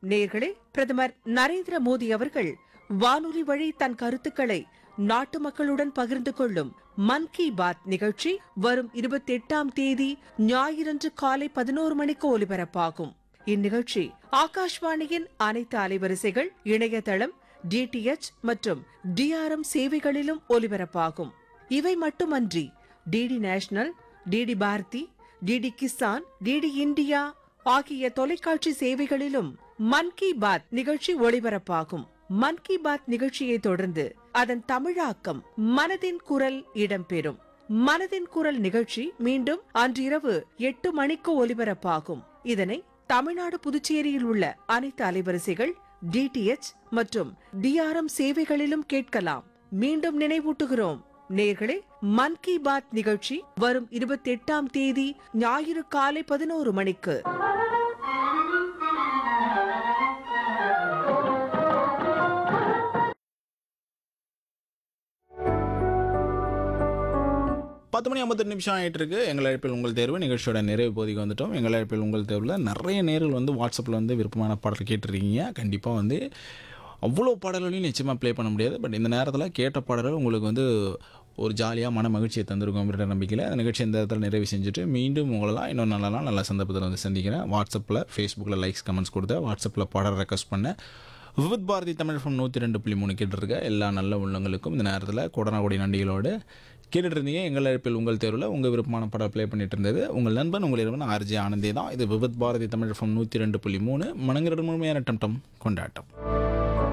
நேயர்களே, பிரதமர் நரேந்திர மோடி அவர்கள் வானொலி வழி தன் கருத்துக்களை நாட்டு மக்களுடன் பகிர்ந்து கொள்ளும் மன் கி பாத் நிகழ்ச்சி வரும் 28ஆம் தேதி ஞாயிறன்று காலை 11 மணிக்கு ஒலிபரப்பாகும். இந்நிகழ்ச்சி ஆகாஷ்வாணியின் அனைத்து அலைவரிசைகள், இணையதளம், DTH மற்றும் DRM சேவைகளிலும் ஒலிபரப்பாகும். இவை மட்டுமன்றி DD national, DD Bharathi, DD Kisan, DD India ஆகிய தொலைக்காட்சி சேவைகளிலும் மன் கி பாத் நிகழ்ச்சி ஒளிபரப்பாகும். மன் கி பாத் நிகழ்ச்சியை தொடர்ந்து அதன் தமிழாக்கம் மனதின் குரல் இடம்பெறும். மனதின் குரல் நிகழ்ச்சி மீண்டும் அன்றிரவு 8 மணிக்கு ஒலிபரப்பாகும். இதனை தமிழ்நாடு, புதுச்சேரியில் உள்ள அனைத்து அலைவரிசைகள், DTH மற்றும் DRM சேவைகளிலும் கேட்கலாம். மீண்டும் நினைவூட்டுகிறோம் நேயர்களே, மன் கி பாத் நிகழ்ச்சி வரும் 28ஆம் தேதி ஞாயிறு காலை 11 மணிக்கு. பத்து மணி 52 ஆகிட்டு இருக்கு. எங்கள் அழைப்பில் உங்கள் தேர்வு நிகழ்ச்சியோட நிறைவு பகுதிக்கு வந்துட்டோம். எங்கள் அழைப்பில் உங்கள் தேர்வில் நிறைய நேர்கள் வந்து வாட்ஸ்அப்பில் வந்து விருப்பமான பாடல் கேட்டுருக்கீங்க. கண்டிப்பாக வந்து அவ்வளோ பாடல்களையும் நிச்சயமாக ப்ளே பண்ண முடியாது. பட் இந்த நேரத்தில் கேட்ட பாடல்கள் உங்களுக்கு வந்து ஒரு ஜாலியாக மன மகிழ்ச்சியை தந்திருக்கும் அப்படின்ற நம்பிக்கையில் அந்த நிகழ்ச்சி இந்த இடத்துல நிறைவு செஞ்சுட்டு மீண்டும் உங்களெல்லாம் இன்னும் நல்ல சந்தர்ப்பத்தில் வந்து சந்திக்கிறேன். வாட்ஸ்அப்பில், ஃபேஸ்புக்கில் லைக்ஸ், கமெண்ட்ஸ் கொடுத்த, வாட்ஸ்அப்பில் பாடல் ரெக்வஸ்ட் பண்ண, விவித் பாரதி தமிழ் FM 102.3 கேட்டுருக்க எல்லா நல்ல உள்ளங்களுக்கும் இந்த நேரத்தில் கோடானகோடி நன்றிகளோடு கேட்டுட்டு இருந்தீங்க. எங்கள் அழைப்பில் உங்கள் தேர்வில் உங்கள் விருப்பமான படம் ப்ளே பண்ணிட்டு இருந்தது உங்கள் நண்பன், உங்கள் இருவன் RJ ஆனந்தே தான். இது விவித் பாரதி தமிழ் FM 102.3 மனங்கிற முழுமையான டம் கொண்டாட்டம்.